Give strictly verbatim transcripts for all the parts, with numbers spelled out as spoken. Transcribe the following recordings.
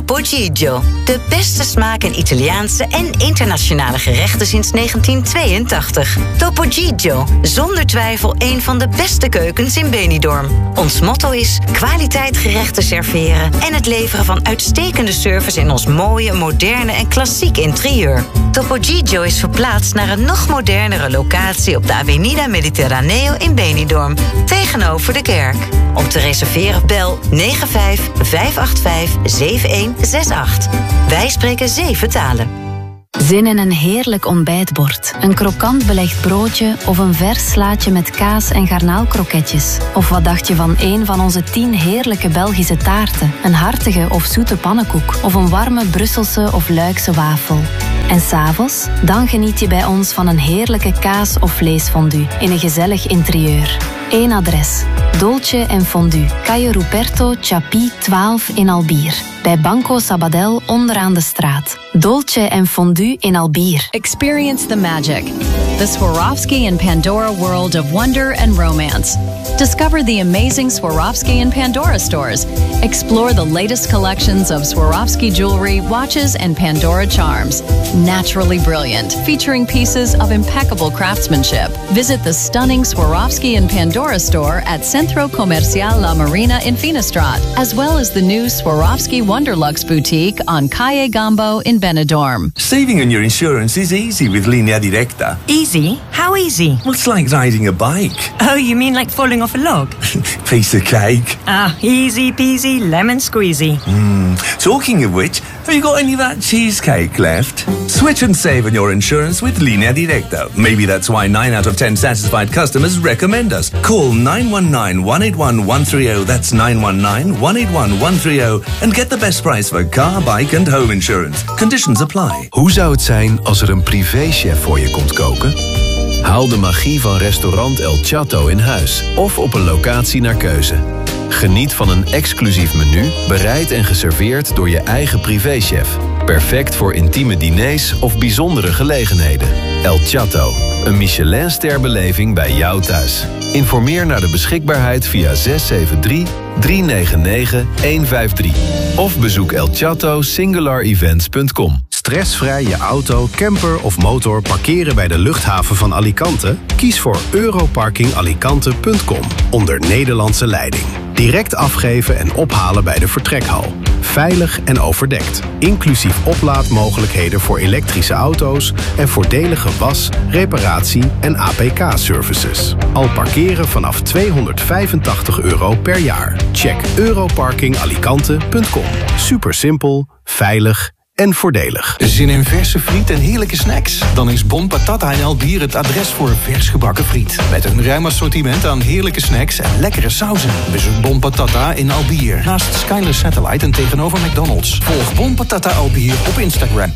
Topo Gigio. De beste smaak in Italiaanse en internationale gerechten sinds negentien tweeëntachtig. Topo Gigio, zonder twijfel een van de beste keukens in Benidorm. Ons motto is kwaliteit gerechten serveren en het leveren van uitstekende service in ons mooie, moderne en klassiek interieur. Topo Gigio is verplaatst naar een nog modernere locatie op de Avenida Mediterraneo in Benidorm, tegenover de kerk. Om te reserveren bel negen vijf vijf acht vijf zeven een zes acht. Wij spreken zeven talen. Zin in een heerlijk ontbijtbord, een krokant belegd broodje of een vers slaatje met kaas en garnaalkroketjes? Of wat dacht je van een van onze tien heerlijke Belgische taarten, een hartige of zoete pannenkoek of een warme Brusselse of Luikse wafel? En 's avonds? Dan geniet je bij ons van een heerlijke kaas- of vleesfondue in een gezellig interieur. Eén adres. Dolce en Fondue. Calle Ruperto Chapi twaalf in Albier. Bij Banco Sabadell onderaan de straat. Dolce en Fondue in Albier. Experience the magic. The Swarovski and Pandora world of wonder and romance. Discover the amazing Swarovski and Pandora stores. Explore the latest collections of Swarovski jewelry, watches, and Pandora charms. Naturally brilliant, featuring pieces of impeccable craftsmanship. Visit the stunning Swarovski and Pandora store at Centro Comercial La Marina in Finastraat, as well as the new Swarovski Wonderlux boutique on Calle Gambo in Benidorm. Saving on your insurance is easy with Linea Directa. Easy? How easy? Well, it's like riding a bike. Oh, you mean like falling off a log? Piece of cake. Ah, easy peasy lemon squeezy. Mm. Talking of which, have you got any of that cheesecake left? Switch and save on your insurance with Linea Directa. Maybe that's why nine out of ten satisfied customers recommend us. Call nine one nine, one eight one, one three zero. That's nine one nine, one eight one, one three zero. And get the best price for car, bike and home insurance. Conditions apply. Hoe zou het zijn als er een privéchef voor je komt koken? Haal de magie van restaurant El Chato in huis of op een locatie naar keuze. Geniet van een exclusief menu, bereid en geserveerd door je eigen privéchef. Perfect voor intieme diners of bijzondere gelegenheden. El Chato, een Michelin-ster-beleving bij jou thuis. Informeer naar de beschikbaarheid via zes zeven drie, drie negen negen, een vijf drie of bezoek el chato singular events punt com. Stressvrij je auto, camper of motor parkeren bij de luchthaven van Alicante? Kies voor europarking alicante punt com onder Nederlandse leiding. Direct afgeven en ophalen bij de vertrekhal. Veilig en overdekt. Inclusief oplaadmogelijkheden voor elektrische auto's en voordelige was-, reparatie- en A P K-services. Al parkeren vanaf tweehonderdvijfentachtig euro per jaar. Check europarking alicante punt com. Super simpel, veilig en voordelig. Zin in verse friet en heerlijke snacks? Dan is Bon Patata in Albier het adres voor vers gebakken friet. Met een ruim assortiment aan heerlijke snacks en lekkere sauzen. Bezoek Bon Patata in Albier. Naast Skyler Satellite en tegenover McDonald's. Volg Bon Patata Albier op Instagram.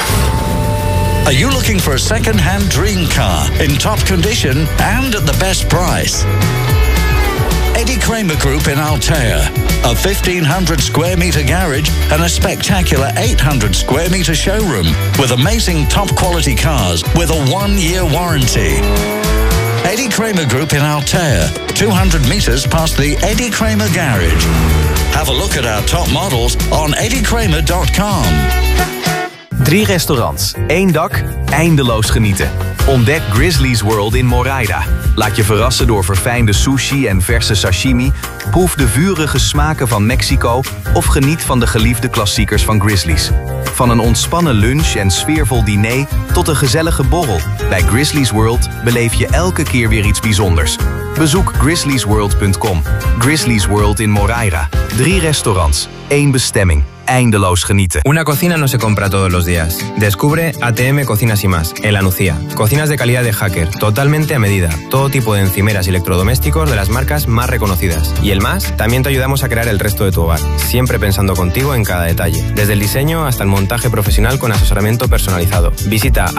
Are you looking for a second-hand dream car in top condition and at the best price? Eddie Kramer Group in Altea, a fifteen hundred square meter garage and a spectacular eight hundred square meter showroom with amazing top quality cars with a one-year warranty. Eddie Kramer Group in Altea, two hundred meters past the Eddie Kramer garage. Have a look at our top models on eddie kramer dot com. Drie restaurants, één dak, eindeloos genieten. Ontdek Grizzly's World in Moraida. Laat je verrassen door verfijnde sushi en verse sashimi. Proef de vurige smaken van Mexico of geniet van de geliefde klassiekers van Grizzly's. Van een ontspannen lunch en sfeervol diner tot een gezellige borrel. Bij Grizzly's World beleef je elke keer weer iets bijzonders. Bezoek grizzlies world punt com. Grizzly's World in Moraida. Drie restaurants, één bestemming. Eindeloos genieten. Una cocina no se compra todos los días. Descubre A T M Cocinas y Más, en La Nucía. Cocinas de calidad de Hacker, totalmente a medida. Todo tipo de encimeras y electrodomésticos de las marcas más reconocidas. Y el más, también te ayudamos a crear el resto de tu hogar. Siempre pensando contigo en cada detalle. Desde el diseño hasta el montaje profesional con asesoramiento personalizado. Visita